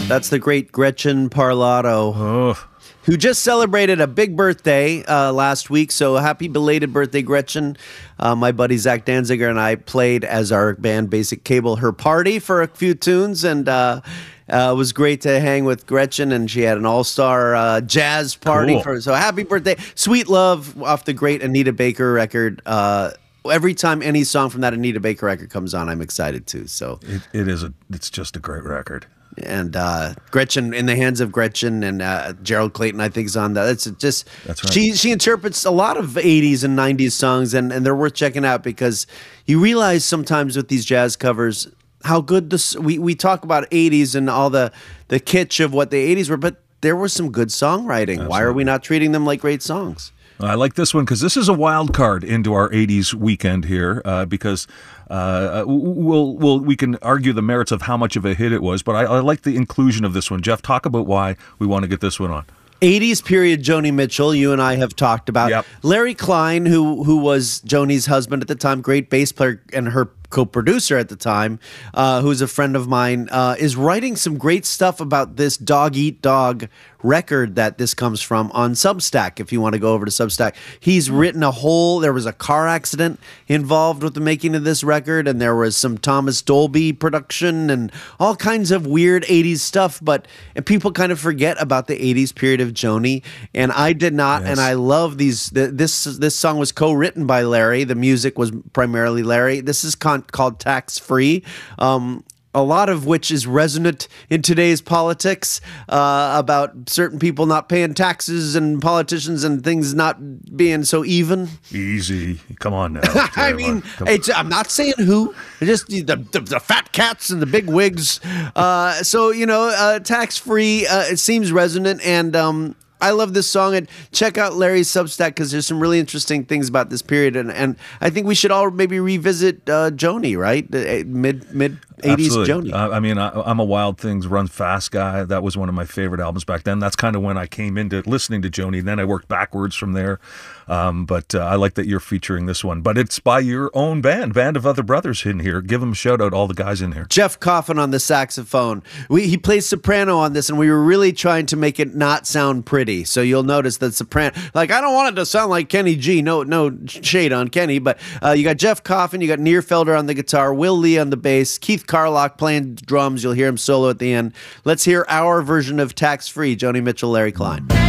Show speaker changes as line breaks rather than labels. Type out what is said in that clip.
That's the great Gretchen Parlato,
Oh,
who just celebrated a big birthday last week. So happy belated birthday, Gretchen. My buddy Zach Danziger and I played as our band Basic Cable her party for a few tunes, and it was great to hang with Gretchen, and she had an all-star jazz party.
Cool.
So happy birthday. Sweet Love off the great Anita Baker record. Every time any song from that Anita Baker record comes on, I'm excited too. So
it's just a great record.
And Gretchen, In the Hands of Gretchen, and Gerald Clayton, I think, is on that. That's right. She interprets a lot of 80s and 90s songs, and they're worth checking out, because you realize sometimes with these jazz covers how good we talk about 80s and all the kitsch of what the 80s were, but there was some good songwriting. Absolutely. Why are we not treating them like great songs?
I like this one because this is a wild card into our 80s weekend here, because we can argue the merits of how much of a hit it was, but I like the inclusion of this one. Jeff, talk about why we want to get this one on.
80s period Joni Mitchell, you and I have talked about.
Yep.
Larry Klein, who was Joni's husband at the time, great bass player, and her co-producer at the time, who's a friend of mine, is writing some great stuff about this Dog Eat Dog record that this comes from on Substack. If you want to go over to Substack, he's written there was a car accident involved with the making of this record, and there was some Thomas Dolby production and all kinds of weird 80s stuff, and people kind of forget about the 80s period of Joni, and I did not. Yes. And I love these. This song was co-written by Larry. The music was primarily Larry. This is called Tax Free. A lot of which is resonant in today's politics, about certain people not paying taxes and politicians and things not being so even.
Easy. Come on now.
I mean, I'm not saying who, just the fat cats and the big wigs. Tax free, it seems resonant, and I love this song, and check out Larry's Substack, because there's some really interesting things about this period, and I think we should all maybe revisit Joni, right? Mid 80s Joni.
I'm a Wild Things Run Fast guy. That was one of my favorite albums back then. That's kind of when I came into listening to Joni. Then I worked backwards from there. But I like that you're featuring this one. But it's by your own Band of Other Brothers in here. Give them a shout out, all the guys in here.
Jeff Coffin on the saxophone. He plays soprano on this, and we were really trying to make it not sound pretty. So you'll notice that soprano, I don't want it to sound like Kenny G. No shade on Kenny, but you got Jeff Coffin, you got Nir Felder on the guitar, Will Lee on the bass, Keith Carlock playing drums. You'll hear him solo at the end. Let's hear our version of Tax Free, Joni Mitchell, Larry Klein.